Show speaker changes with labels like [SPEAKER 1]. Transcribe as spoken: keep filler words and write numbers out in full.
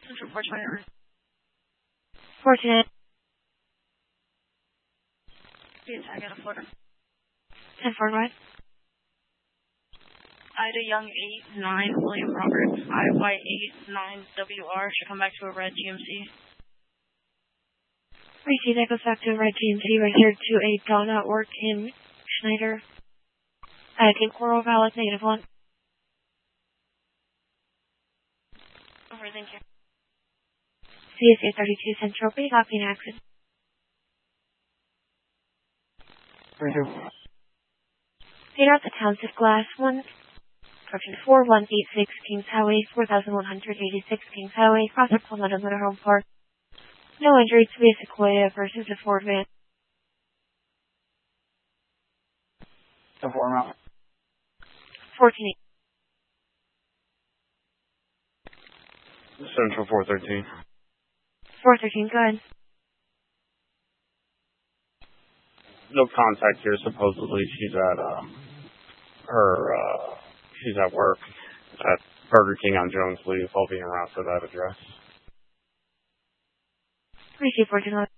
[SPEAKER 1] Central four twenty.
[SPEAKER 2] Fortunate.
[SPEAKER 1] Being tag out of Florida.
[SPEAKER 2] ten four right.
[SPEAKER 1] Ida Young eight nine, William Roberts, I Y eight nine W R, should come back to a red G M C.
[SPEAKER 2] Receive, that goes back to a red G M C right here to a Donna or Kim Schneider. I think Coral Valid, negative one.
[SPEAKER 1] Over, thank you.
[SPEAKER 2] C S A thirty-two Central, big copy and access.
[SPEAKER 3] Thank you.
[SPEAKER 2] Paid out the Township Glass one. Correction, four one eight six Kings Highway, four thousand one hundred eighty-six Kings Highway, Crossing Palmetto Motorhome Park. No injuries to be a Sequoia versus a Ford van.
[SPEAKER 3] The four mile.
[SPEAKER 2] fourteen eight.
[SPEAKER 4] Central four thirteen.
[SPEAKER 2] four thirteen, go ahead.
[SPEAKER 4] No contact here. Supposedly she's at um, her, uh, she's at work at Burger King on Jones Leaf. I'll be around for that address.
[SPEAKER 2] Receive fourteen.